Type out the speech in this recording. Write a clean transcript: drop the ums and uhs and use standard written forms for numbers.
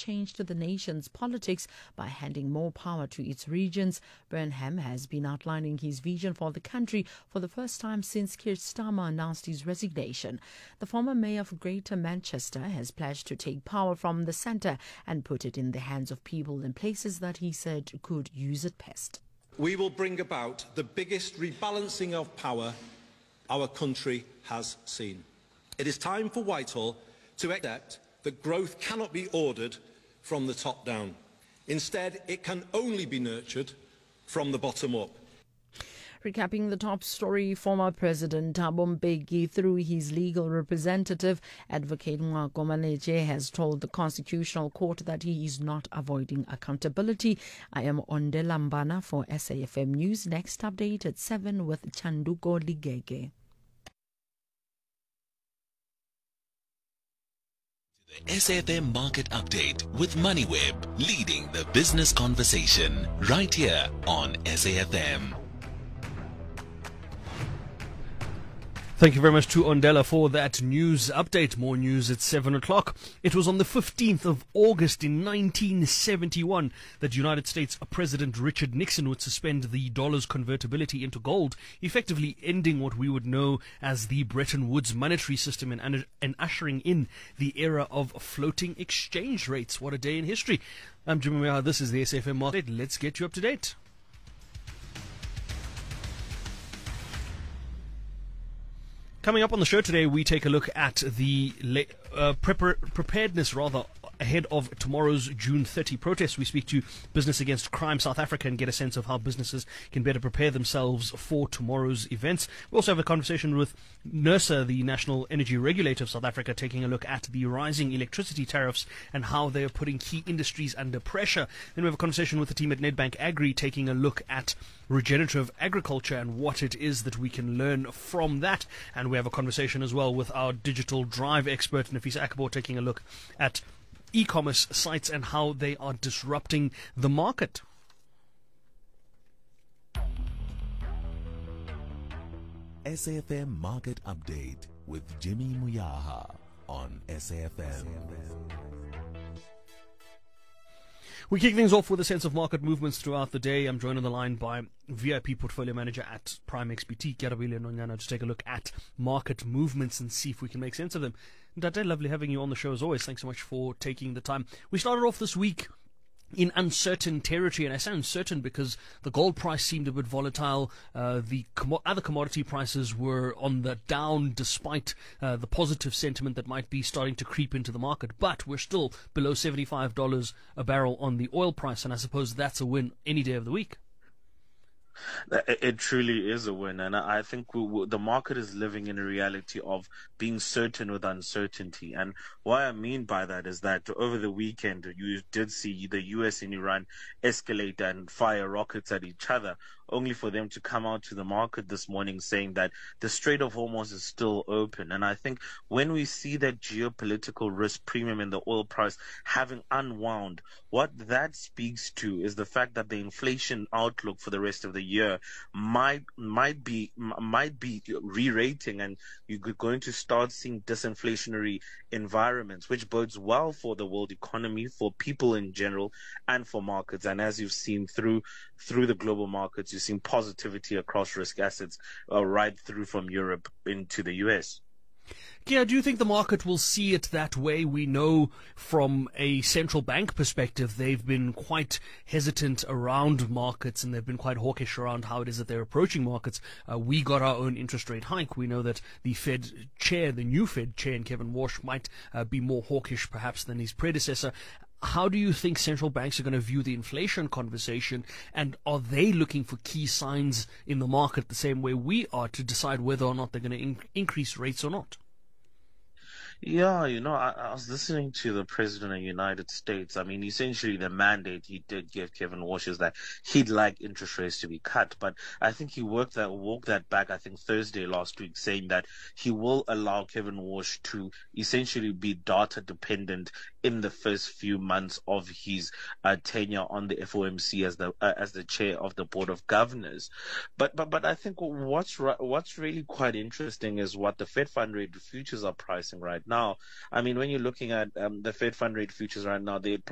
change to the nation's politics by handing more power to its regions. Burnham has been outlining his vision for the country for the first time since Keir Starmer announced his resignation. The former mayor of Greater Manchester has pledged to take power from the centre and put it in the hands of people in places that he said could use it best. We will bring about the biggest rebalancing of power our country has seen. It is time for Whitehall to accept that growth cannot be ordered from the top down. Instead, it can only be nurtured from the bottom up. Recapping the top story, former President Thabo Mbeki, through his legal representative, Advocate Ngoako Maleje, has told the Constitutional Court that he is not avoiding accountability. I am Ondela Mbana for SAFM News. Next update at 7 with Chanduko Ligege. SAFM Market Update with MoneyWeb, leading the business conversation right here on SAFM. Thank you very much to Ondela for that news update. More news at 7 o'clock. It was on the 15th of August in 1971 that United States President Richard Nixon would suspend the dollar's convertibility into gold, effectively ending what we would know as the Bretton Woods monetary system and ushering in the era of floating exchange rates. What a day in history. I'm Jimmy Meyer. This is the SAFM Market. Let's get you up to date. Coming up on the show today, we take a look at the preparedness ahead of tomorrow's June 30 protests. We speak to Business Against Crime South Africa and get a sense of how businesses can better prepare themselves for tomorrow's events. We also have a conversation with NERSA, the National Energy Regulator of South Africa, taking a look at the rising electricity tariffs and how they are putting key industries under pressure. Then we have a conversation with the team at Nedbank Agri, taking a look at regenerative agriculture and what it is that we can learn from that. And we have a conversation as well with our digital drive expert, Nafisa Akabo, taking a look at e-commerce sites and how they are disrupting the market. SAFM Market Update with Jimmy Muyaha on SAFM. We kick things off with a sense of market movements throughout the day. I'm joined on the line by VIP Portfolio Manager at Prime XBT, Garabile Nonyana, to take a look at market movements and see if we can make sense of them. Ndate, lovely having you on the show as always. Thanks so much for taking the time. We started off this week in uncertain territory, and I say uncertain because the gold price seemed a bit volatile. The other commodity prices were on the down despite the positive sentiment that might be starting to creep into the market. But we're still below $75 a barrel on the oil price, and I suppose that's a win any day of the week. It truly is a win, and I think the market is living in a reality of being certain with uncertainty. And what I mean by that is that over the weekend, you did see the US and Iran escalate and fire rockets at each other, only for them to come out to the market this morning saying that the Strait of Hormuz is still open. And I think when we see that geopolitical risk premium in the oil price having unwound, what that speaks to is the fact that the inflation outlook for the rest of the year might be re-rating, and you're going to start seeing disinflationary environments, which bodes well for the world economy, for people in general, and for markets. And as you've seen through the global markets, you've seen positivity across risk assets right through from Europe into the US. Kia, do you think the market will see it that way? We know from a central bank perspective, they've been quite hesitant around markets and they've been quite hawkish around how it is that they're approaching markets. We got our own interest rate hike. We know that the new Fed chair, Kevin Walsh, might be more hawkish perhaps than his predecessor. How do you think central banks are going to view the inflation conversation, and are they looking for key signs in the market the same way we are to decide whether or not they're going to increase rates or not? Yeah, I was listening to the President of the United States. I mean, essentially the mandate he did give Kevin Walsh is that he'd like interest rates to be cut. But I think he walked that back, I think, Thursday last week, saying that he will allow Kevin Walsh to essentially be data dependent in the first few months of his tenure on the FOMC as the chair of the Board of Governors. But I think what's really quite interesting is what the Fed fund rate futures are pricing right now. I mean, when you're looking at the Fed fund rate futures right now, they're